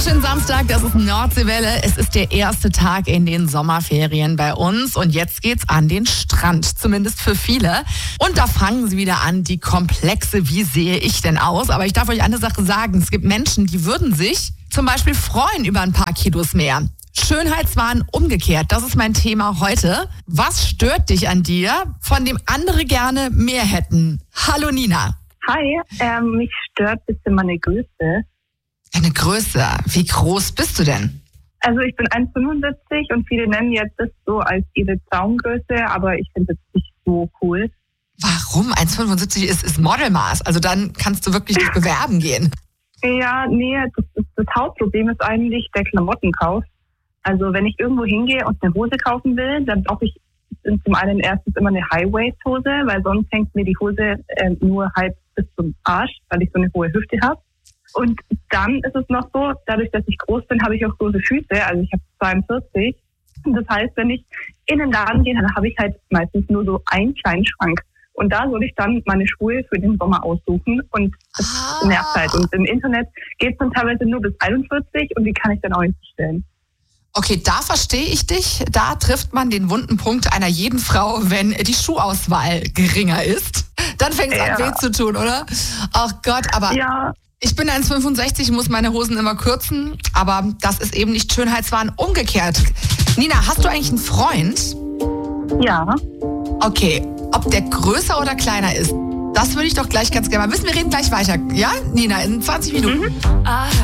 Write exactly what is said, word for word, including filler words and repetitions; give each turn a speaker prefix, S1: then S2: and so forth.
S1: wunderschönen Samstag, das ist Nordseewelle. Es ist der erste Tag in den Sommerferien bei uns und jetzt geht's an den Strand, zumindest für viele. Und da fangen sie wieder an, die Komplexe, wie sehe ich denn aus? Aber ich darf euch eine Sache sagen, es gibt Menschen, die würden sich zum Beispiel freuen über ein paar Kilos mehr. Schönheitswahn umgekehrt, das ist mein Thema heute. Was stört dich an dir, von dem andere gerne mehr hätten? Hallo Nina.
S2: Hi, ähm, mich stört ein bisschen meine Größe.
S1: Eine Größe, wie groß bist du denn?
S2: Also ich bin eins Komma fünfundsiebzig und viele nennen jetzt das so als ihre Traumgröße, aber ich finde das nicht so cool.
S1: Warum? eins Komma fünfundsiebzig ist, ist Modelmaß, also dann kannst du wirklich dich bewerben gehen.
S2: Ja, nee, das, das, das Hauptproblem ist eigentlich der Klamottenkauf. Also wenn ich irgendwo hingehe und eine Hose kaufen will, dann brauche ich zum einen erstens immer eine High-Waist-Hose, weil sonst hängt mir die Hose äh, nur halb bis zum Arsch, weil ich so eine hohe Hüfte habe. Und dann ist es noch so, dadurch, dass ich groß bin, habe ich auch große Füße, also ich habe zweiundvierzig. Das heißt, wenn ich in den Laden gehe, dann habe ich halt meistens nur so einen kleinen Schrank. Und da soll ich dann meine Schuhe für den Sommer aussuchen und das
S1: Ah.
S2: nervt halt. Und im Internet geht es dann teilweise nur bis einundvierzig und die kann ich dann auch nicht bestellen.
S1: Okay, da verstehe ich dich. Da trifft man den wunden Punkt einer jeden Frau, wenn die Schuhauswahl geringer ist. Dann fängt es
S2: Ja.
S1: an weh zu tun, oder? Ach Gott, aber
S2: Ja,
S1: ich bin eins Komma fünfundsechzig, muss meine Hosen immer kürzen. Aber das ist eben nicht Schönheitswahn umgekehrt. Nina, hast du eigentlich einen Freund?
S2: ja.
S1: Okay, ob der größer oder kleiner ist, das würde ich doch gleich ganz gerne mal wissen. Wir reden gleich weiter, ja, Nina, in zwanzig Minuten.
S2: Mhm.
S1: Ah.